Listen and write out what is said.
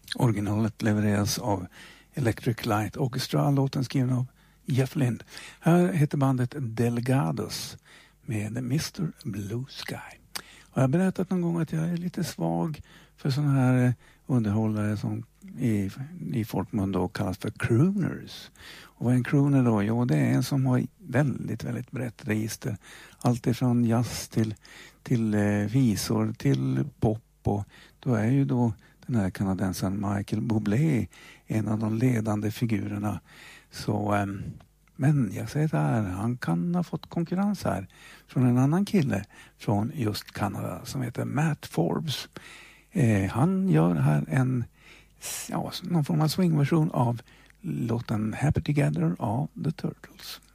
Originalet levereras av Electric Light Orchestra, låten skriven av Jeff Lynne. Här heter bandet Delgados med Mr. Blue Sky. Och jag har berättat någon gång att jag är lite svag för sådana här underhållare som i folkmun då kallas för crooners. Och vad är en crooner då? Jo, det är en som har väldigt, väldigt brett register. Allt ifrån jazz till visor till pop, och då är ju då den här kanadensaren Michael Bublé en av de ledande figurerna. Så, men jag säger det här, han kan ha fått konkurrens här från en annan kille från just Kanada som heter Matt Forbes. Han gör här någon form av swingversion av låten Happy Together av The Turtles.